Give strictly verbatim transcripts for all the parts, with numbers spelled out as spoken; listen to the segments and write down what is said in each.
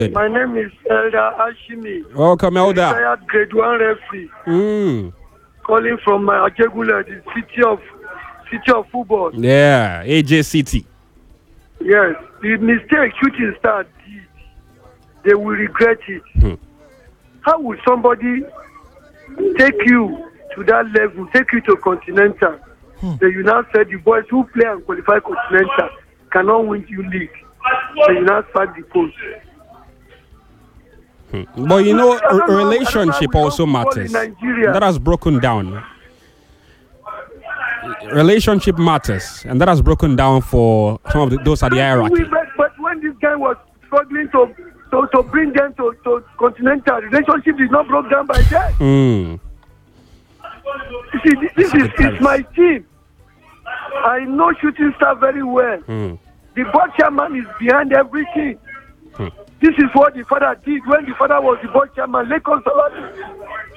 My name is Elder Ashimi. Welcome, Elder. Retired grade one referee. Mm. Calling from uh, Ajegula, the city of city of football. Yeah, A J City. Yes, the mistake Shooting Star did, they will regret it. Hmm. How would somebody take you to that level, take you to Continental? Hmm. Then you now said the boys who play and qualify Continental cannot win you league. So you now start the coach. Hmm. But you know, I don't a know, relationship I don't know also matters. Nigeria. That has broken down. Relationship matters, and that has broken down for some of the, those at the hierarchy. But, but when this guy was struggling to to, to bring them to, to Continental, relationship is not broken down by that. Mm. You see, this, this is it's my team. I know Shooting Star very well. Mm. The board chairman is behind everything. Mm. This is what the father did when the father was the board chairman. Lekon Salati.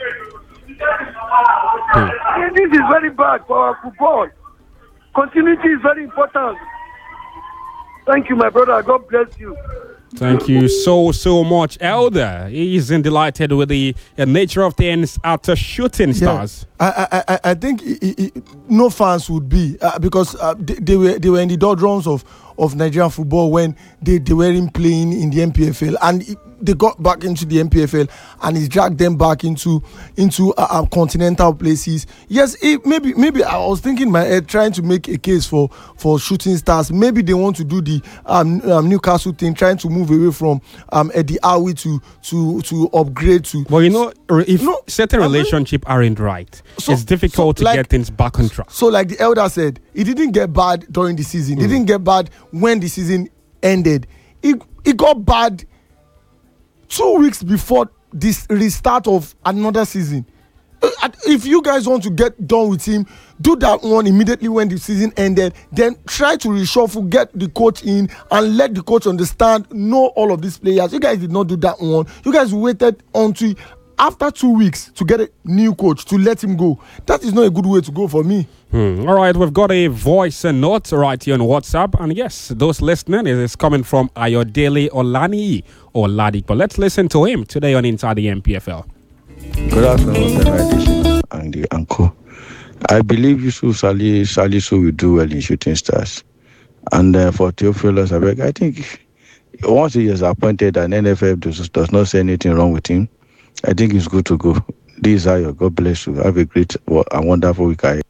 Mm. This is very bad for our football. Continuity is very important. Thank you, my brother. God bless you. Thank you so, so much, Elder. He isn't delighted with the uh, nature of things at the Shooting Stars. Yeah. I, I, I think it, it, no fans would be uh, because uh, they, they were they were in the doldrums of, of Nigerian football when they, they weren't playing in the N P F L, and it, they got back into the N P F L, and it dragged them back into into uh, uh, continental places. Yes, it, maybe maybe I was thinking in my head trying to make a case for for Shooting Stars. Maybe they want to do the um, um, Newcastle thing, trying to move away from um, Eddie Howe to to to upgrade to. Well, you know, if no, certain relationships aren't right, so, it's difficult so, to like, get things back on track. So, like the elder said, it didn't get bad during the season. Mm. It didn't get bad when the season ended. It it got bad two weeks before this restart of another season. If you guys want to get done with him, do that one immediately when the season ended. Then try to reshuffle, get the coach in, and let the coach understand, know all of these players. You guys did not do that one. You guys waited until after two weeks to get a new coach to let him go. That is not a good way to go for me. Hmm. All right, we've got a voice and note right here on WhatsApp. And yes, those listening, it is coming from Ayodele Olani Oladipo. Let's listen to him today on Inside the N P F L. Good afternoon, Federation and the uncle. I believe Yusuf Sali Salisu will do well in Shooting Stars. And uh, for Theophilus Abeg, I think once he is appointed and N F F does, does not say anything wrong with him, I think he's good to go. This is Ayo. God bless you. Have a great and wonderful week ahead.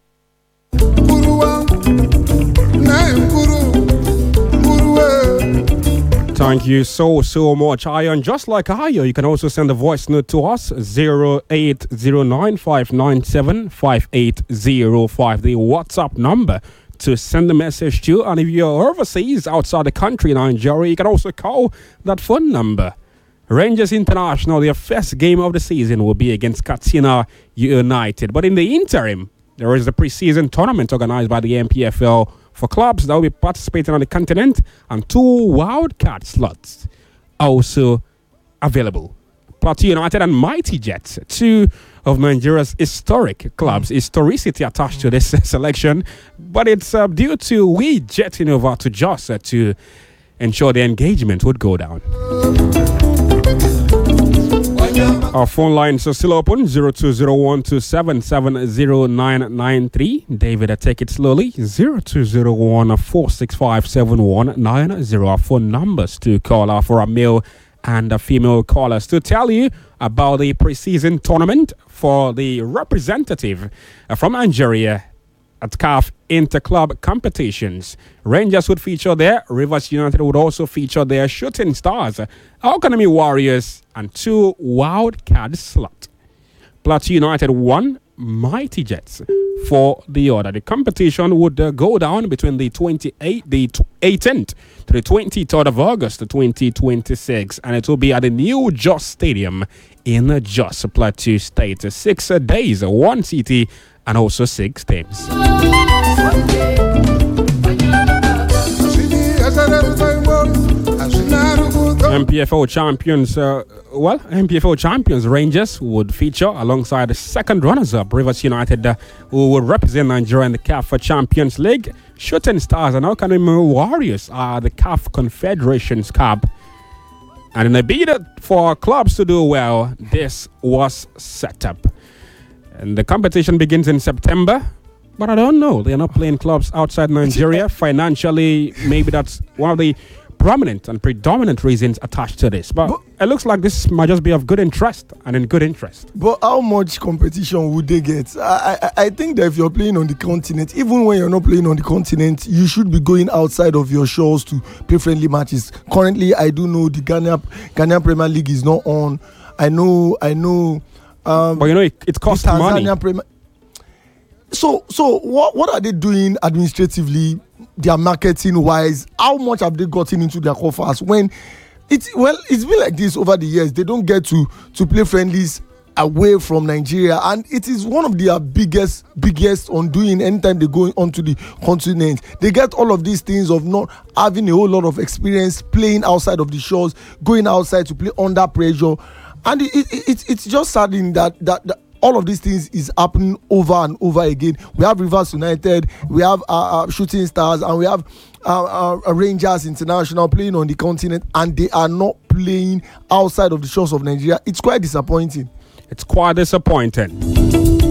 Thank you so, so much, Ion. Just like Ayo, you can also send a voice note to us, zero eight zero nine five nine seven five eight zero five, the WhatsApp number to send a message to. And if you're overseas, outside the country, Nigeria, you can also call that phone number. Rangers International, their first game of the season will be against Katsina United. But in the interim, there is the preseason tournament organized by the N P F L for clubs that will be participating on the continent, and two wildcard slots also available. Plateau United and Mighty Jets, two of Nigeria's historic clubs, mm. historicity attached to this selection, but it's uh, due to we jetting over to Jos uh, to ensure the engagement would go down. Our phone lines are still open, zero two zero one two seven seven zero nine nine three. David, I take it slowly, zero two zero one four six five seven one nine zero. Our phone numbers to call out for our male and a female callers to tell you about the preseason tournament for the representative from Nigeria at C A F Interclub competitions. Rangers would feature there. Rivers United would also feature their Shooting Stars, Economy Warriors, and two wildcard slot. Plateau United one, Mighty Jets for the other. The competition would uh, go down between the twenty-eighth, the eighteenth to the twenty-third of August twenty twenty-six, and it will be at the new Jos Stadium in Jos, Plateau State. Six uh, days, one city, and also six teams. N P F L champions, uh, well, N P F L champions Rangers would feature alongside the second runners-up Rivers United, uh, who would represent Nigeria in the C A F Champions League. Shooting Stars and Economy Warriors are the C A F Confederations Cup And in a bid for clubs to do well, this was set up. And the competition begins in September. But I don't know. They're not playing clubs outside Nigeria. Financially, maybe that's one of the prominent and predominant reasons attached to this. But, but it looks like this might just be of good interest and in good interest. But how much competition would they get? I, I, I think that if you're playing on the continent, even when you're not playing on the continent, you should be going outside of your shores to play friendly matches. Currently, I do know the Ghana, Ghanaian Premier League is not on. I know, I know. Um, but you know, it, it costs money. Premier, So, so what what are they doing administratively, their marketing wise? How much have they gotten into their coffers? When it's well, it's been like this over the years. They don't get to to play friendlies away from Nigeria, and it is one of their biggest biggest undoing. Anytime they go onto the continent, they get all of these things of not having a whole lot of experience playing outside of the shores, going outside to play under pressure, and it, it, it it's just saddening that that. that all of these things is happening over and over again. We have Rivers United, we have uh, uh, Shooting Stars, and we have uh, uh, Rangers International playing on the continent, and they are not playing outside of the shores of Nigeria. It's quite disappointing. It's quite disappointing.